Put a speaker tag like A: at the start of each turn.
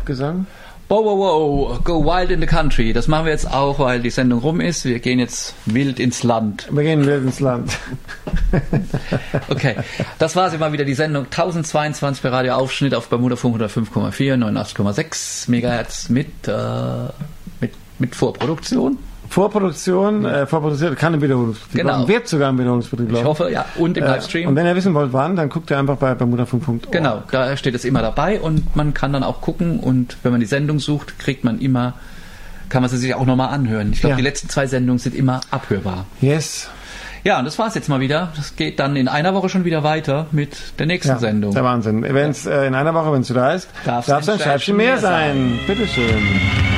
A: Gesang?
B: Wow, wow, wow, go wild in the country. Das machen wir jetzt auch, weil die Sendung rum ist. Wir gehen jetzt wild ins Land.
A: Wir gehen wild ins Land.
B: Okay, das war sie mal wieder, die Sendung 1022 bei Radio Aufschnitt auf Bermudafunk 105,4, 89,6 Megahertz mit Vorproduktion.
A: Vorproduziert, kann ein Wiederholungsbetrieb
B: genau.
A: Wird sogar ein Wiederholungsbetrieb
B: laufen. Ich hoffe, ja. Und im Livestream.
A: Und wenn ihr wissen wollt, wann, dann guckt ihr einfach bei bermudafunk.org.
B: Genau, da steht es immer dabei und man kann dann auch gucken und wenn man die Sendung sucht, kann man sie sich auch nochmal anhören. Ich glaube, die letzten 2 Sendungen sind immer abhörbar.
A: Yes.
B: Ja, und das war's jetzt mal wieder. Das geht dann in einer Woche schon wieder weiter mit der nächsten Sendung.
A: Der Wahnsinn. Wenn's in einer Woche, wenn es wieder heißt, darf es ein Scheibchen mehr sein. Bitteschön.